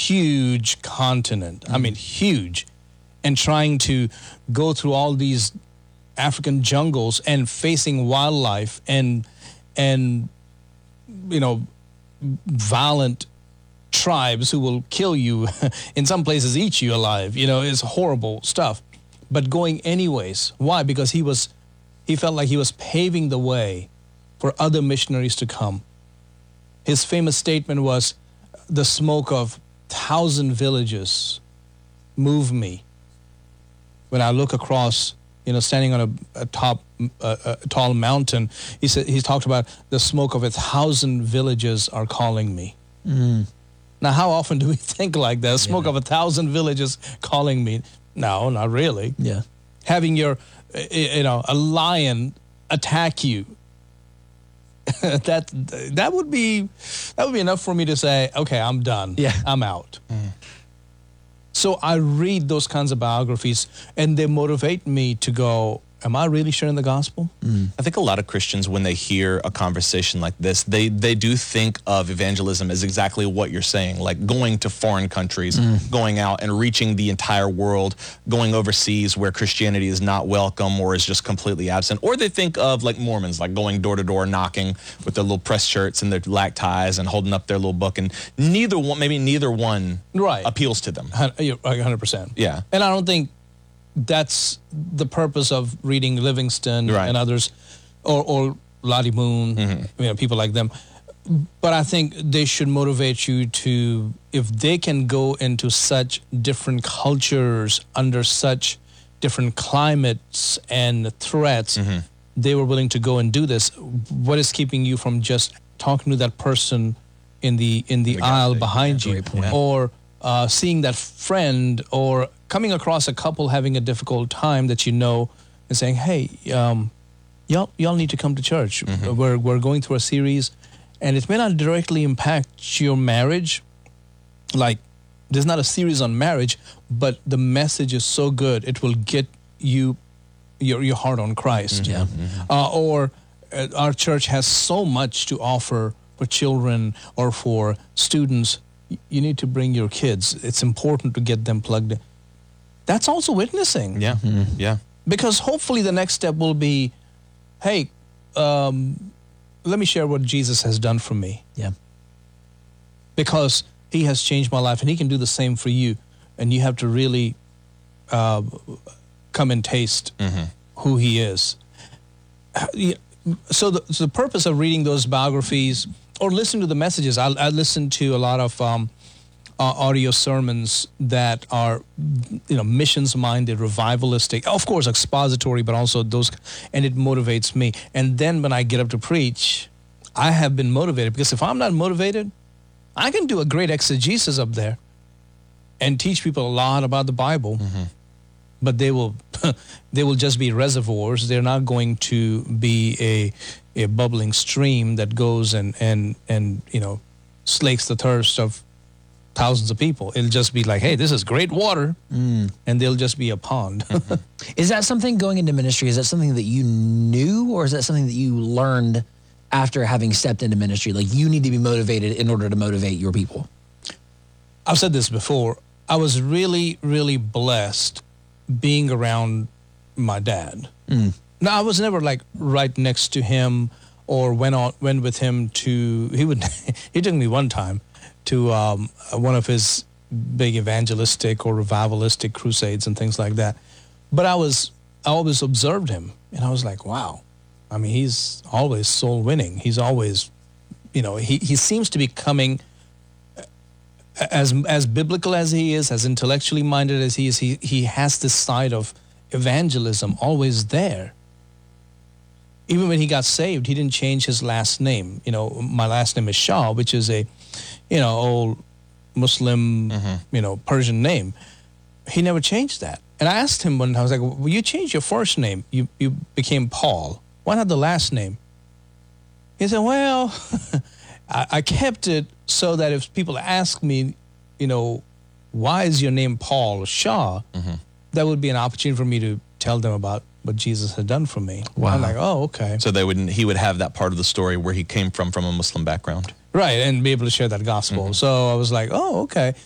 huge continent. I mean, huge. And trying to go through all these African jungles and facing wildlife and violent tribes who will kill you, in some places eat you alive. It's horrible stuff. But going anyways. Why? Because he felt like he was paving the way for other missionaries to come. His famous statement was, "The smoke of 1,000 villages move me. When I look across, standing on a tall mountain," he talked about the smoke of 1,000 villages are calling me. Now, how often do we think like that? The smoke of 1,000 villages calling me. No, not really. Yeah. Having a lion attack you. that would be enough for me to say, okay, I'm done. Yeah. I'm out. So I read those kinds of biographies, and they motivate me to go, am I really sharing the gospel? I think a lot of Christians, when they hear a conversation like this, they do think of evangelism as exactly what you're saying, like going to foreign countries, going out and reaching the entire world, going overseas where Christianity is not welcome or is just completely absent. Or they think of like Mormons, like going door to door knocking with their little press shirts and their black ties and holding up their little book. And neither one Right. appeals to them. 100%. Yeah. And I don't think that's the purpose of reading Livingston Right. and others, or Lottie Moon, people like them. But I think they should motivate you to, if they can go into such different cultures, under such different climates and threats, they were willing to go and do this. What is keeping you from just talking to that person in the aisle behind you, or seeing that friend, or coming across a couple having a difficult time that and saying, hey, y'all need to come to church. We're going through a series, and it may not directly impact your marriage. Like, there's not a series on marriage, but the message is so good, it will get you your heart on Christ. Or our church has so much to offer for children or for students. You need to bring your kids. It's important to get them plugged in. That's also witnessing. Yeah. Yeah. Because hopefully the next step will be, hey, let me share what Jesus has done for me. Yeah. Because he has changed my life, and he can do the same for you. And you have to really come and taste who he is. So the purpose of reading those biographies or listening to the messages, I listen to a lot of audio sermons that are, missions-minded, revivalistic, of course, expository, but also those, and it motivates me. And then when I get up to preach, I have been motivated, because if I'm not motivated, I can do a great exegesis up there and teach people a lot about the Bible, but they will just be reservoirs. They're not going to be a bubbling stream that goes and slakes the thirst of thousands of people. It'll just be like, hey, this is great water, and they'll just be a pond. Is that something, going into ministry, is that something that you knew, or is that something that you learned after having stepped into ministry? Like, you need to be motivated in order to motivate your people. I've said this before. I was really, really blessed being around my dad. Now, I was never like right next to him or went with him to, he took me one time to one of his big evangelistic or revivalistic crusades and things like that. But I always observed him, and I was like, wow. I mean, he's always soul winning. He's always, he seems to be coming as biblical as he is, as intellectually minded as he is. He has this side of evangelism always there. Even when he got saved, he didn't change his last name. My last name is Shah, which is a, old Muslim, Persian name. He never changed that. And I asked him one time, I was like, well, you changed your first name. You became Paul. Why not the last name? He said, well, I kept it so that if people ask me, why is your name Paul Shah, that would be an opportunity for me to tell them about what Jesus had done for me. Wow. I'm like, oh, okay. So he would have that part of the story where he came from a Muslim background. Right, and be able to share that gospel. So I was like, oh, okay.